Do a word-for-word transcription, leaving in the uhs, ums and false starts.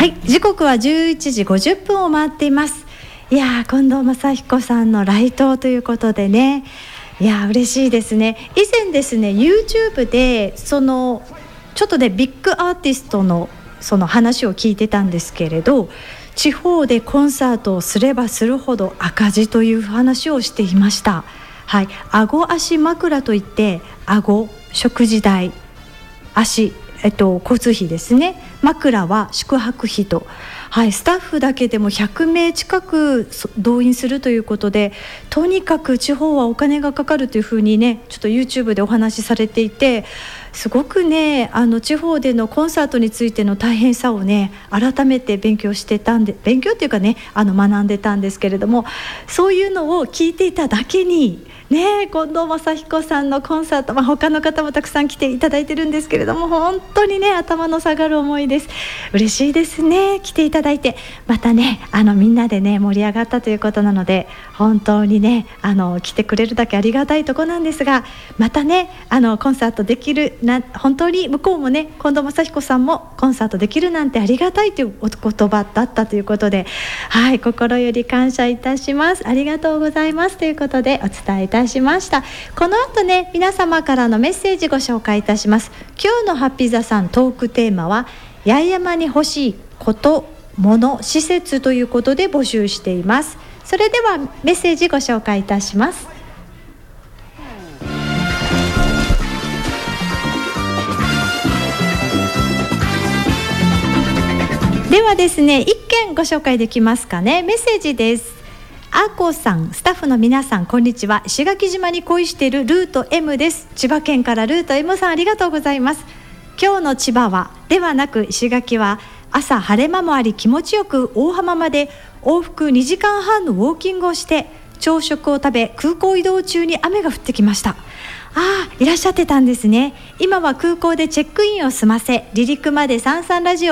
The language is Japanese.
はい、時刻はじゅういちじごじゅっぷんを回っています。いやー、近藤正彦さんの来島ということでね、いやー嬉しいですね。以前ですね YouTube でそのちょっとねビッグアーティストのその話を聞いてたんですけれど、地方でコンサートをすればするほど赤字という話をしていました。はい、顎足枕といって、顎食事代、足えっと、交通費ですね。枕は宿泊費と、はい、スタッフだけでもひゃくめい近く動員するということで、とにかく地方はお金がかかるというふうにね、ちょっと YouTube でお話しされていて、すごくね、あの地方でのコンサートについての大変さをね改めて勉強してたんで、勉強っていうかね、あの学んでたんですけれども、そういうのを聞いていただけにね、近藤正彦さんのコンサート、まあ、他の方もたくさん来ていただいてるんですけれども、本当にね頭の下がる思いです。嬉しいですね、来ていただいて、またねあのみんなでね盛り上がったということなので、本当にねあの来てくれるだけありがたいとこなんですが、またねあのコンサートできるな、本当に向こうもね近藤正彦さんもコンサートできるなんてありがたいというお言葉だったということで、はい、心より感謝いたします。ありがとうございますということでお伝えいたしました。この後ね皆様からのメッセージご紹介いたします。今日のハッピーザさんトークテーマは八重山に欲しいこと、物、施設ということで募集しています。それではメッセージご紹介いたします。ではですね、一件ご紹介できますかね。メッセージです。あこさん、スタッフの皆さんこんにちは。石垣島に恋しているルート M です。千葉県からルート M さん、ありがとうございます。今日の千葉はではなく石垣は朝晴れ間もあり気持ちよく大浜まで往復にじかんはんのウォーキングをして朝食を食べ、空港移動中に雨が降ってきました。ああ、いらっしゃってたんですね。今は空港でチェックインを済ませ、離陸までさんさんラジオ